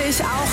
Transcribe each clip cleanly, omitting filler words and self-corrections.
ich auch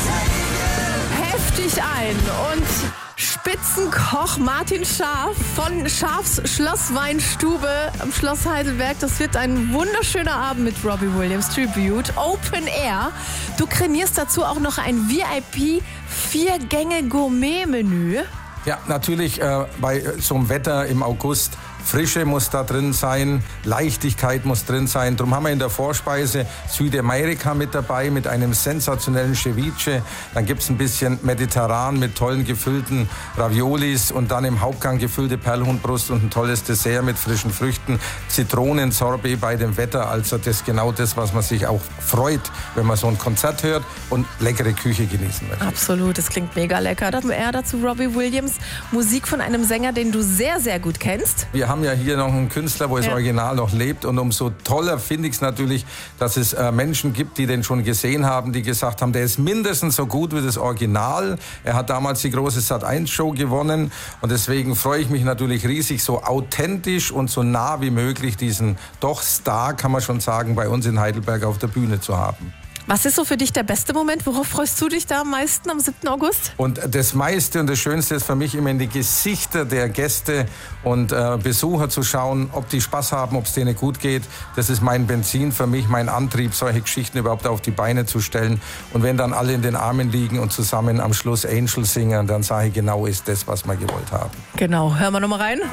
heftig ein. Und Spitzenkoch Martin Scharf von Scharfs Schlossweinstube am Schloss Heidelberg. Das wird ein wunderschöner Abend mit Robbie Williams Tribute. Open Air. Du kreierst dazu auch noch ein VIP 4-Gänge-Gourmet-Menü. Ja, natürlich bei so einem Wetter im August. Frische muss da drin sein, Leichtigkeit muss drin sein. Darum haben wir in der Vorspeise Südamerika mit dabei, mit einem sensationellen Ceviche. Dann gibt es ein bisschen mediterran mit tollen gefüllten Raviolis und dann im Hauptgang gefüllte Perlhuhnbrust und ein tolles Dessert mit frischen Früchten. Zitronensorbet bei dem Wetter, also das ist genau das, was man sich auch freut, wenn man so ein Konzert hört und leckere Küche genießen möchte. Absolut, das klingt mega lecker. Dazu Robbie Williams, Musik von einem Sänger, den du sehr, sehr gut kennst. Wir haben ja hier noch einen Künstler, wo das Original noch lebt. Und umso toller finde ich es natürlich, dass es Menschen gibt, die den schon gesehen haben, die gesagt haben, der ist mindestens so gut wie das Original. Er hat damals die große Sat.1-Show gewonnen. Und deswegen freue ich mich natürlich riesig, so authentisch und so nah wie möglich diesen doch Star, kann man schon sagen, bei uns in Heidelberg auf der Bühne zu haben. Was ist so für dich der beste Moment? Worauf freust du dich da am meisten am 7. August? Und das meiste und das Schönste ist für mich immer in die Gesichter der Gäste und Besucher zu schauen, ob die Spaß haben, ob es denen gut geht. Das ist mein Benzin für mich, mein Antrieb, solche Geschichten überhaupt auf die Beine zu stellen. Und wenn dann alle in den Armen liegen und zusammen am Schluss Angel singen, dann sage ich, genau ist das, was wir gewollt haben. Genau, hören wir nochmal rein.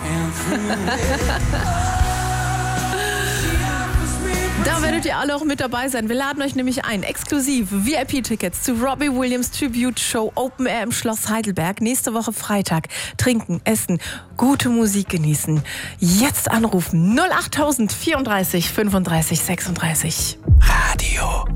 Da werdet ihr alle auch mit dabei sein. Wir laden euch nämlich ein. Exklusiv VIP-Tickets zu Robbie Williams Tribute Show Open Air im Schloss Heidelberg. Nächste Woche Freitag. Trinken, essen, gute Musik genießen. Jetzt anrufen 08000 34 35 36. Radio